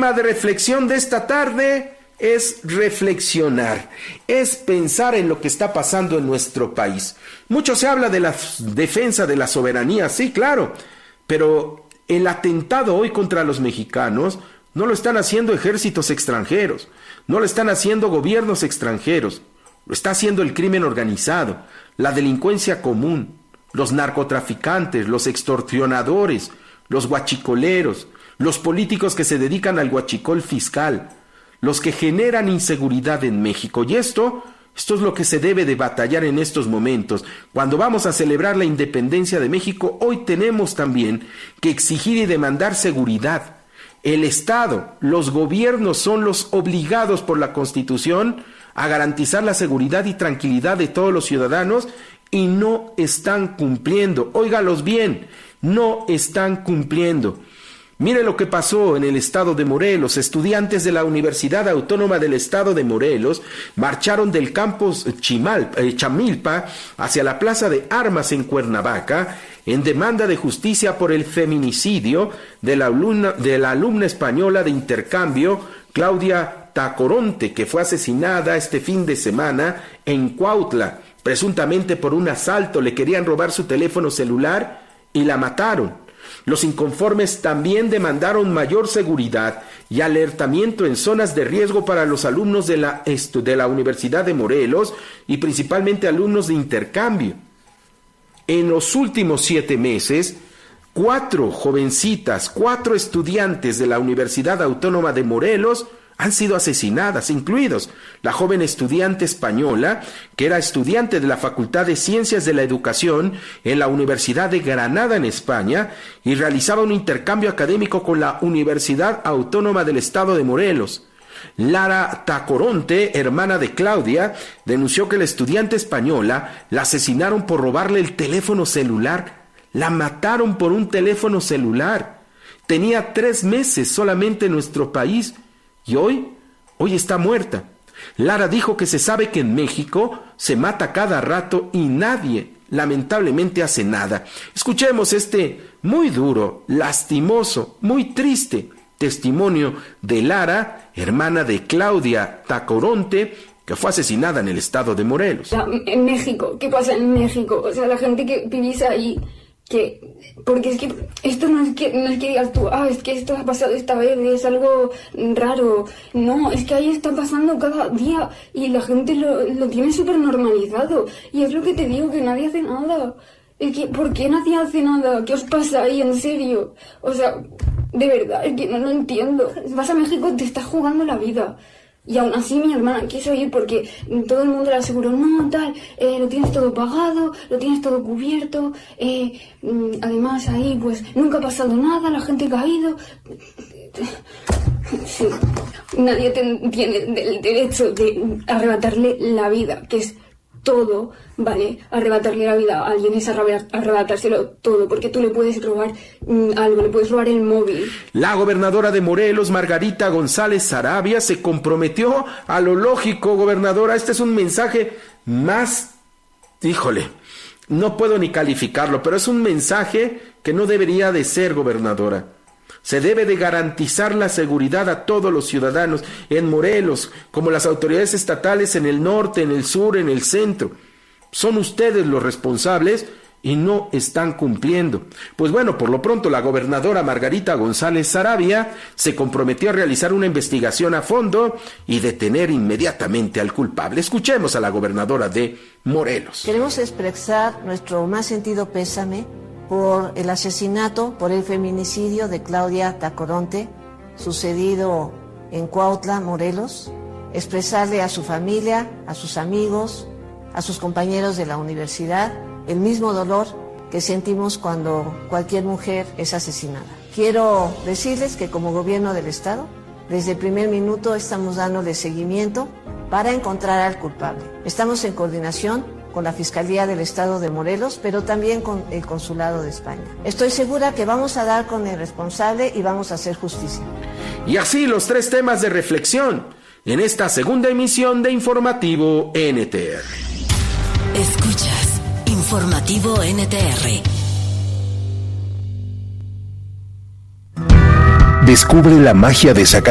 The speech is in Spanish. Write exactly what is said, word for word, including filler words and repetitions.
tema de reflexión de esta tarde es reflexionar, es pensar en lo que está pasando en nuestro país. Mucho se habla de la defensa de la soberanía, sí, claro, pero el atentado hoy contra los mexicanos no lo están haciendo ejércitos extranjeros, no lo están haciendo gobiernos extranjeros, lo está haciendo el crimen organizado, la delincuencia común, los narcotraficantes, los extorsionadores, los guachicoleros, los políticos que se dedican al guachicol fiscal, los que generan inseguridad en México. Y esto, esto es lo que se debe de batallar en estos momentos. Cuando vamos a celebrar la independencia de México, hoy tenemos también que exigir y demandar seguridad. El Estado, los gobiernos son los obligados por la Constitución a garantizar la seguridad y tranquilidad de todos los ciudadanos y no están cumpliendo. Óigalos bien, no están cumpliendo. Mire lo que pasó en el estado de Morelos. Estudiantes de la Universidad Autónoma del Estado de Morelos marcharon del campus Chimal, eh, Chamilpa hacia la Plaza de Armas en Cuernavaca en demanda de justicia por el feminicidio de la alumna, de la alumna española de intercambio Claudia Tacoronte, que fue asesinada este fin de semana en Cuautla, presuntamente por un asalto. Le querían robar su teléfono celular y la mataron. Los inconformes también demandaron mayor seguridad y alertamiento en zonas de riesgo para los alumnos de la, de la Universidad de Morelos y principalmente alumnos de intercambio. En los últimos siete meses, cuatro jovencitas, cuatro estudiantes de la Universidad Autónoma de Morelos han sido asesinadas, incluidos la joven estudiante española, que era estudiante de la Facultad de Ciencias de la Educación en la Universidad de Granada en España y realizaba un intercambio académico con la Universidad Autónoma del Estado de Morelos. Lara Tacoronte, hermana de Claudia, denunció que la estudiante española la asesinaron por robarle el teléfono celular. La mataron por un teléfono celular. Tenía tres meses solamente en nuestro país. Y hoy, hoy está muerta. Lara dijo que se sabe que en México se mata cada rato y nadie, lamentablemente, hace nada. Escuchemos este muy duro, lastimoso, muy triste testimonio de Lara, hermana de Claudia Tacoronte, que fue asesinada en el estado de Morelos. En México, ¿qué pasa en México? O sea, la gente que vivís ahí, que porque es que esto no es que no es que digas tú, ah, es que esto ha pasado esta vez, es algo raro. No, es que ahí está pasando cada día y la gente lo, lo tiene súper normalizado. Y es lo que te digo, que nadie hace nada. Es que, ¿por qué nadie hace nada? ¿Qué os pasa ahí, en serio? O sea, de verdad, es que no lo entiendo. Vas a México, te estás jugando la vida. Y aún así mi hermana quiso ir porque todo el mundo le aseguró, no, tal, eh, lo tienes todo pagado, lo tienes todo cubierto, eh, además ahí pues nunca ha pasado nada, la gente ha caído. Sí, nadie te, tiene el derecho de arrebatarle la vida, que es todo, ¿vale? Arrebatarle la vida a alguien es arrebatárselo todo, porque tú le puedes robar mmm, algo, le puedes robar el móvil. La gobernadora de Morelos, Margarita González Sarabia, se comprometió a lo lógico. Gobernadora, este es un mensaje más, híjole, no puedo ni calificarlo, pero es un mensaje que no debería de ser, gobernadora. Se debe de garantizar la seguridad a todos los ciudadanos en Morelos, como las autoridades estatales en el norte, en el sur, en el centro. Son ustedes los responsables y no están cumpliendo. Pues bueno, por lo pronto la gobernadora Margarita González Sarabia se comprometió a realizar una investigación a fondo y detener inmediatamente al culpable. Escuchemos a la gobernadora de Morelos. Queremos expresar nuestro más sentido pésame por el asesinato, por el feminicidio de Claudia Tacoronte, sucedido en Cuautla, Morelos. Expresarle a su familia, a sus amigos, a sus compañeros de la universidad, el mismo dolor que sentimos cuando cualquier mujer es asesinada. Quiero decirles que como gobierno del Estado, desde el primer minuto estamos dándole seguimiento para encontrar al culpable. Estamos en coordinación con la Fiscalía del Estado de Morelos, pero también con el Consulado de España. Estoy segura que vamos a dar con el responsable y vamos a hacer justicia. Y así los tres temas de reflexión en esta segunda emisión de Informativo N T R. Escuchas Informativo N T R. Descubre la magia de sacar